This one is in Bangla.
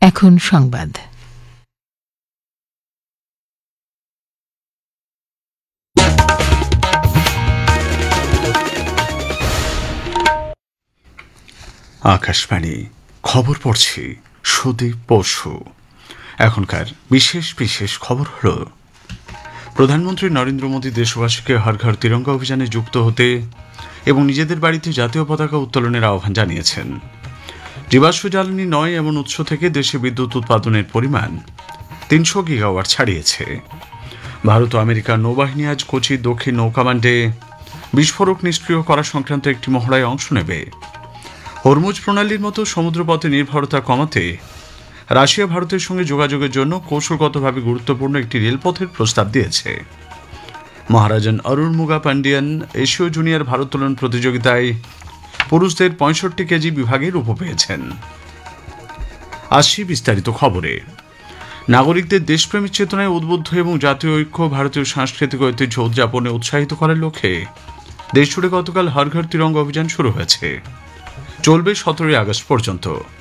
এখন সংবাদ। আকাশবাণী খবর পড়ছি সুদীপ বসু। এখনকার বিশেষ বিশেষ খবর হল, প্রধানমন্ত্রী নরেন্দ্র মোদী দেশবাসীকে হর ঘর তিরঙ্গা অভিযানে যুক্ত হতে এবং নিজেদের বাড়িতে জাতীয় পতাকা উত্তোলনের আহ্বান জানিয়েছেন। জীবাশ্ম জ্বালানি নয় এমন উৎস থেকে দেশে বিদ্যুৎ উৎপাদনের পরিমাণ ৩০০ গিগাওয়াট ছাড়িয়েছে। ভারত ও আমেরিকার নৌবাহিনী আজ কোচি দক্ষিণ নৌকামান্ডে বিস্ফোরক নিষ্ক্রিয় করা সংক্রান্ত একটি মহড়ায় অংশ নেবে। হরমুজ প্রণালীর মতো সমুদ্রপথে নির্ভরতা কমাতে রাশিয়া ভারতের সঙ্গে যোগাযোগের জন্য কৌশলগতভাবে গুরুত্বপূর্ণ একটি রেলপথের প্রস্তাব দিয়েছে। মহারাজান অরুণ মুগা পান্ডিয়ান এশীয় জুনিয়র ভারোত্তোলন প্রতিযোগিতায় পুরুষদের ৬৫ কেজি বিভাগে রূপো পেয়েছেন। আসছি বিস্তারিত খবরে। নাগরিকদের দেশপ্রেমের চেতনায় উদ্বুদ্ধ এবং জাতীয় ঐক্য, ভারতীয় সাংস্কৃতিক ঐতিহ্য উদযাপনে উৎসাহিত করার লক্ষ্যে দেশজুড়ে গতকাল হর ঘর তিরঙ্গা অভিযান শুরু হয়েছে। চলবে ১৭ আগস্ট পর্যন্ত।